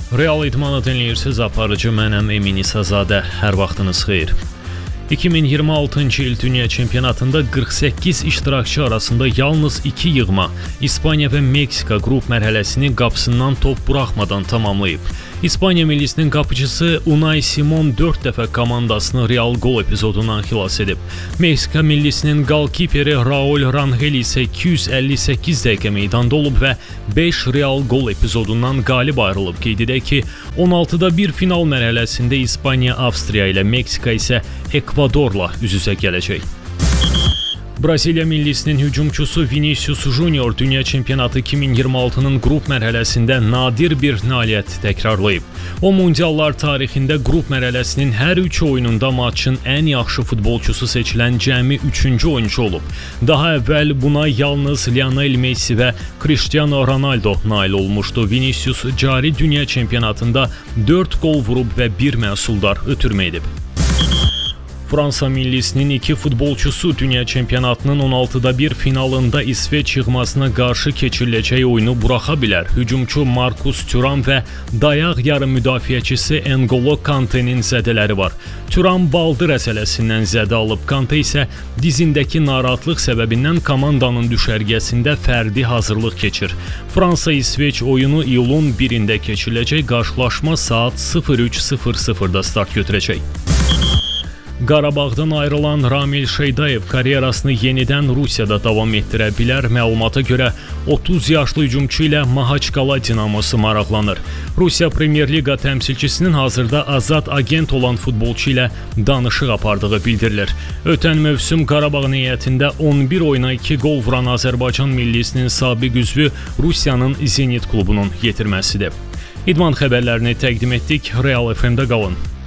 Real idmanı dinləyirsiniz, aparıcı mənəm Emin İsazadə, hər vaxtınız xeyir. 2026-cı il Dünya Çempionatında 48 iştirakçı arasında yalnız 2 yığma İspaniya və Meksika qrup mərhələsini qapısından top buraxmadan tamamlayıb. İspaniya millisinin qapıcısı Unai Simon 4 dəfə komandasını Real gol epizodundan xilas edib. Meksika millisinin qalkiperi Raul Rangel isə 258 dəqiqə meydanda olub və 5 Real gol epizodundan qalib ayrılıb. Qeyd edək ki, 16-da 1 final mərhələsində İspaniya Avstriya ilə, Meksika isə Ekvadorla üz-üzə gələcək. Braziliya millisinin hücumçusu Vinicius Junior Dünya Çempionatı 2026-nın qrup mərhələsində nadir bir nailiyyət təkrarlayıb. O, mundiallar tarixində qrup mərhələsinin hər 3 oyununda maçın ən yaxşı futbolçusu seçilən cəmi 3-cü oyuncu olub. Daha əvvəl buna yalnız Lionel Messi və Cristiano Ronaldo nail olmuşdu. Vinicius cari Dünya Çempionatında 4 gol vurub və 1 məhsuldar ötürmə edib. Fransa millisinin 2 futbolçusu Dünya Çempionatının 16-da 1 finalında İsveç yığmasına qarşı keçiriləcək oyunu buraxa bilər. Hücumçu Marcus Thuram və dayaq yarım müdafiəçisi N'Golo Kante'nin zədələri var. Thuram baldır əsələsindən zədə alıb, Kante isə dizindəki narahatlıq səbəbindən komandanın düşərgəsində fərdi hazırlıq keçir. Fransa-İsveç oyunu iyulun 1-də keçiriləcək, qarşılaşma saat 03:00-da start götürəcək. Qarabağdan ayrılan Ramil Şeydayev karyerasını yenidən Rusiyada davam etdirə bilər. Məlumata görə 30 yaşlı hücumçu ilə Mahaçqala Dinamosu maraqlanır. Rusiya Premyer Liqa təmsilçisinin hazırda azad agent olan futbolçu ilə danışıq apardığı bildirilir. Ötən mövsüm Qarabağ heyətində 11 oyuna 2 gol vuran Azərbaycan millisinin sabiq üzvü Rusiyanın Zenit klubunun yetirməsidir. İdman xəbərlərini təqdim etdik. Real FM-də qalın.